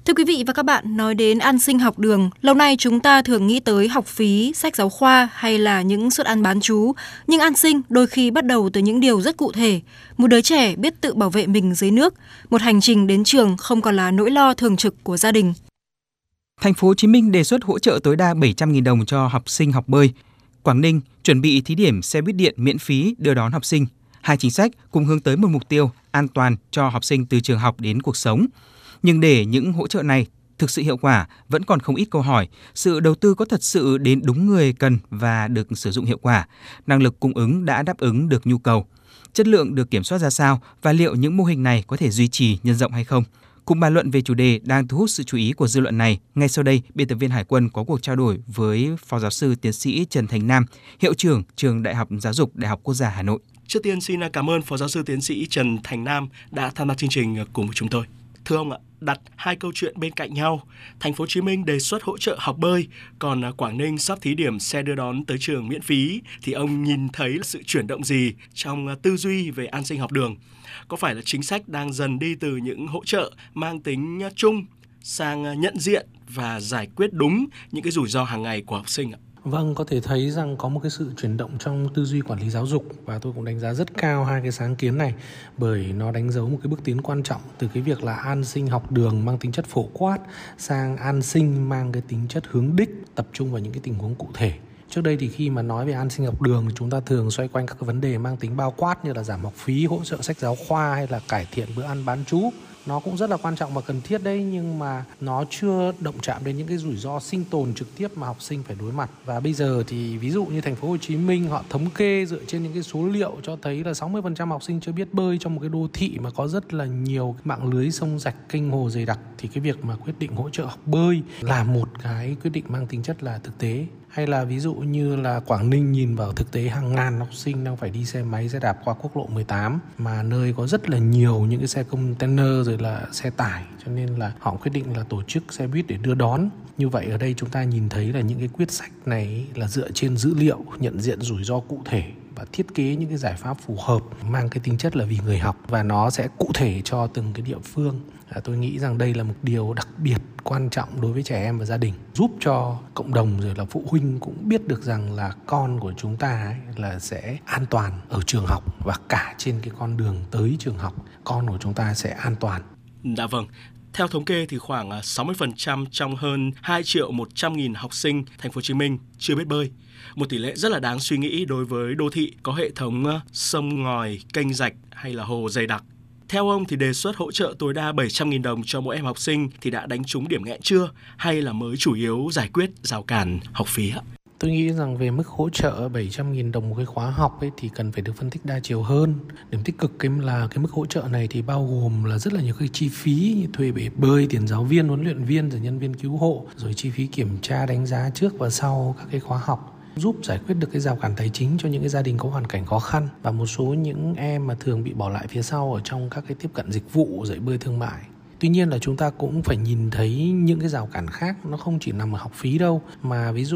Thưa quý vị và các bạn, nói đến an sinh học đường, lâu nay chúng ta thường nghĩ tới học phí, sách giáo khoa hay là những suất ăn bán trú. Nhưng an sinh đôi khi bắt đầu từ những điều rất cụ thể. Một đứa trẻ biết tự bảo vệ mình dưới nước, một hành trình đến trường không còn là nỗi lo thường trực của gia đình. Thành phố Hồ Chí Minh đề xuất hỗ trợ tối đa 700.000 đồng cho học sinh học bơi. Quảng Ninh chuẩn bị thí điểm xe buýt điện miễn phí đưa đón học sinh. Hai chính sách cùng hướng tới một mục tiêu an toàn cho học sinh từ trường học đến cuộc sống. Nhưng để những hỗ trợ này thực sự hiệu quả, vẫn còn không ít câu hỏi. Sự đầu tư có thật sự đến đúng người cần và được sử dụng hiệu quả? Năng lực cung ứng đã đáp ứng được nhu cầu? Chất lượng được kiểm soát ra sao? Và liệu những mô hình này có thể duy trì, nhân rộng hay không? Cùng bàn luận về chủ đề đang thu hút sự chú ý của dư luận này, ngay sau đây, biên tập viên Hải Quân có cuộc trao đổi với Phó Giáo sư Tiến sĩ Trần Thành Nam, Hiệu trưởng Trường Đại học Giáo dục Đại học Quốc gia Hà Nội. Trước tiên xin cảm ơn Phó Giáo sư Tiến sĩ Trần Thành Nam đã tham gia chương trình cùng với chúng tôi. Thưa ông ạ, đặt hai câu chuyện bên cạnh nhau, Thành phố Hồ Chí Minh đề xuất hỗ trợ học bơi, còn Quảng Ninh sắp thí điểm xe đưa đón tới trường miễn phí, thì ông nhìn thấy sự chuyển động gì trong tư duy về an sinh học đường? Có phải là chính sách đang dần đi từ những hỗ trợ mang tính chung sang nhận diện và giải quyết đúng những cái rủi ro hàng ngày của học sinh ạ? Vâng, có thể thấy rằng có một cái sự chuyển động trong tư duy quản lý giáo dục, và tôi cũng đánh giá rất cao hai cái sáng kiến này, bởi nó đánh dấu một cái bước tiến quan trọng từ cái việc là an sinh học đường mang tính chất phổ quát sang an sinh mang cái tính chất hướng đích, tập trung vào những cái tình huống cụ thể. Trước đây thì khi mà nói về an sinh học đường thì chúng ta thường xoay quanh các cái vấn đề mang tính bao quát như là giảm học phí, hỗ trợ sách giáo khoa hay là cải thiện bữa ăn bán trú. Nó cũng rất là quan trọng và cần thiết đấy, nhưng mà nó chưa động chạm đến những cái rủi ro sinh tồn trực tiếp mà học sinh phải đối mặt. Và bây giờ thì ví dụ như Thành phố Hồ Chí Minh họ thống kê dựa trên những cái số liệu cho thấy là 60% học sinh chưa biết bơi trong một cái đô thị mà có rất là nhiều mạng lưới sông rạch, kênh hồ dày đặc, thì cái việc mà quyết định hỗ trợ học bơi là một cái quyết định mang tính chất là thực tế. Hay là ví dụ như là Quảng Ninh nhìn vào thực tế hàng ngàn học sinh đang phải đi xe máy, xe đạp qua quốc lộ 18, mà nơi có rất là nhiều những cái xe container rồi là xe tải, cho nên là họ quyết định là tổ chức xe buýt để đưa đón. Như vậy ở đây chúng ta nhìn thấy là những cái quyết sách này là dựa trên dữ liệu, nhận diện rủi ro cụ thể và thiết kế những cái giải pháp phù hợp mang cái tính chất là vì người học, và nó sẽ cụ thể cho từng cái địa phương. Tôi nghĩ rằng đây là một điều đặc biệt quan trọng đối với trẻ em và gia đình, giúp cho cộng đồng rồi là phụ huynh cũng biết được rằng là con của chúng ta ấy là sẽ an toàn ở trường học, và cả trên cái con đường tới trường học con của chúng ta sẽ an toàn. Dạ vâng. Theo thống kê thì khoảng 60% trong hơn 2.100.000 học sinh Thành phố Hồ Chí Minh chưa biết bơi. Một tỷ lệ rất là đáng suy nghĩ đối với đô thị có hệ thống sông ngòi, kênh rạch hay là hồ dày đặc. Theo ông thì đề xuất hỗ trợ tối đa 700.000 đồng cho mỗi em học sinh thì đã đánh trúng điểm nghẽn chưa, hay là mới chủ yếu giải quyết rào cản học phí ạ? Tôi nghĩ rằng về mức hỗ trợ 700.000 đồng một cái khóa học ấy thì cần phải được phân tích đa chiều hơn. Điểm tích cực là cái mức hỗ trợ này thì bao gồm là rất là nhiều cái chi phí như thuê bể bơi, tiền giáo viên, huấn luyện viên, rồi nhân viên cứu hộ, rồi chi phí kiểm tra đánh giá trước và sau các cái khóa học, giúp giải quyết được cái rào cản tài chính cho những cái gia đình có hoàn cảnh khó khăn và một số những em mà thường bị bỏ lại phía sau ở trong các cái tiếp cận dịch vụ dạy bơi thương mại. Tuy nhiên là chúng ta cũng phải nhìn thấy những cái rào cản khác, nó không chỉ nằm ở học phí đâu, mà ví dụ